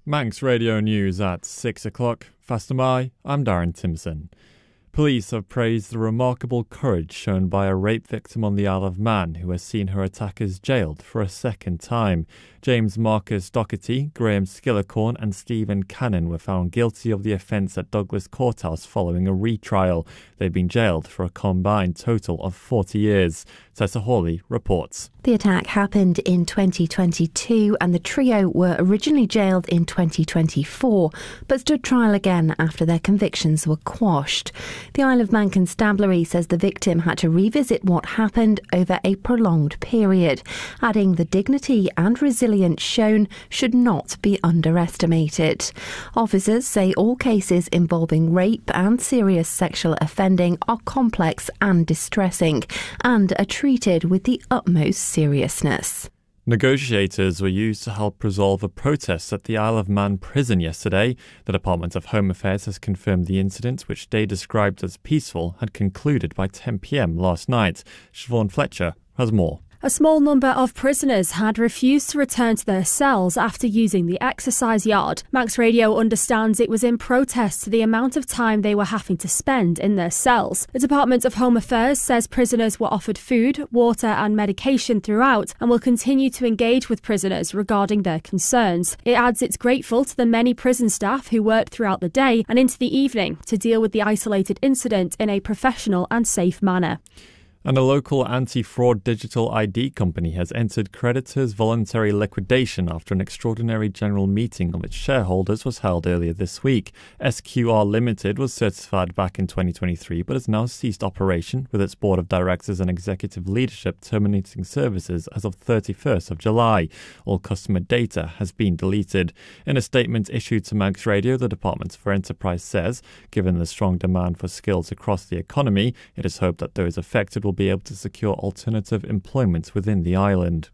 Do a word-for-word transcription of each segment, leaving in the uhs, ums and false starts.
Manx Radio News at six o'clock. Fastamai, I'm Darren Timson. Police have praised the remarkable courage shown by a rape victim on the Isle of Man who has seen her attackers jailed for a second time. James Marcus Doherty, Graham Skillicorn and Stephen Cannon were found guilty of the offence at Douglas Courthouse following a retrial. They've been jailed for a combined total of forty years. Tessa Hawley reports. The attack happened in twenty twenty-two and the trio were originally jailed in twenty twenty-four but stood trial again after their convictions were quashed. The Isle of Man Constabulary says the victim had to revisit what happened over a prolonged period, adding the dignity and resilience shown should not be underestimated. Officers say all cases involving rape and serious sexual offending are complex and distressing and are treated with the utmost seriousness. Negotiators were used to help resolve a protest at the Isle of Man prison yesterday. The Department of Home Affairs has confirmed the incident, which they described as peaceful, had concluded by ten p.m. last night. Siobhan Fletcher has more. A small number of prisoners had refused to return to their cells after using the exercise yard. Manx Radio understands it was in protest to the amount of time they were having to spend in their cells. The Department of Home Affairs says prisoners were offered food, water and medication throughout and will continue to engage with prisoners regarding their concerns. It adds it's grateful to the many prison staff who worked throughout the day and into the evening to deal with the isolated incident in a professional and safe manner. And a local anti-fraud digital I D company has entered creditors' voluntary liquidation after an extraordinary general meeting of its shareholders was held earlier this week. S Q R Limited was certified back in twenty twenty-three but has now ceased operation, with its board of directors and executive leadership terminating services as of thirty-first of July. All customer data has been deleted. In a statement issued to Manx Radio, the Department for Enterprise says, given the strong demand for skills across the economy, it is hoped that those affected will be able to secure alternative employment within the island.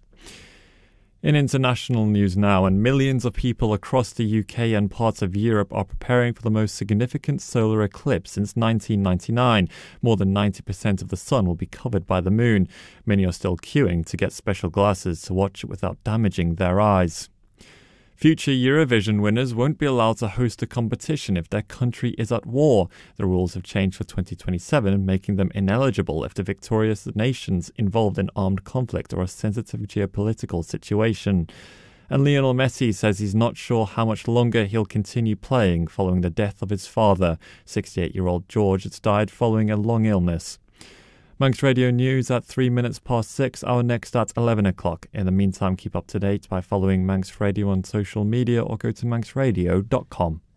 In international news now, and millions of people across the U K and parts of Europe are preparing for the most significant solar eclipse since nineteen ninety-nine. More than ninety percent of the sun will be covered by the moon. Many are still queuing to get special glasses to watch it without damaging their eyes. Future Eurovision winners won't be allowed to host a competition if their country is at war. The rules have changed for twenty twenty-seven, making them ineligible if the victorious nation's involved in armed conflict or a sensitive geopolitical situation. And Lionel Messi says he's not sure how much longer he'll continue playing following the death of his father. sixty-eight-year-old George has died following a long illness. Manx Radio News at three minutes past six, our next at eleven o'clock. In the meantime, keep up to date by following Manx Radio on social media or go to manx radio dot com.